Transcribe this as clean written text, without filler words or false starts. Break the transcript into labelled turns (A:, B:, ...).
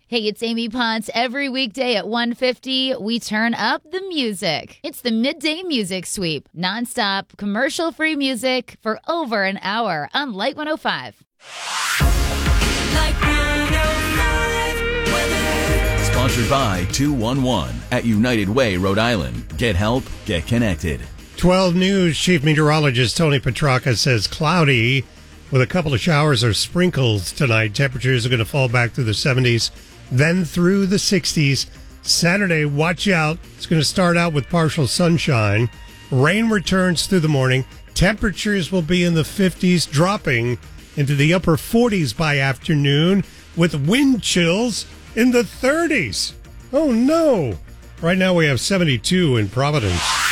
A: Hey, it's Amy Potts. Every weekday at 1:50, we turn up the music. It's the Midday Music Sweep. Nonstop, commercial-free music for over an hour on Light 105.
B: Light 105 weather.
C: Sponsored by 211 at United Way, Rhode Island. Get help, get connected.
D: 12 News Chief Meteorologist Tony Petracca says cloudy with a couple of showers or sprinkles tonight. Temperatures are going to fall back to the 70s, then through the 60s. Saturday, watch out. It's going to start out with partial sunshine. Rain returns through the morning. Temperatures will be in the 50s, dropping into the upper 40s by afternoon, with wind chills in the 30s. Oh, no. Right now we have 72 in Providence.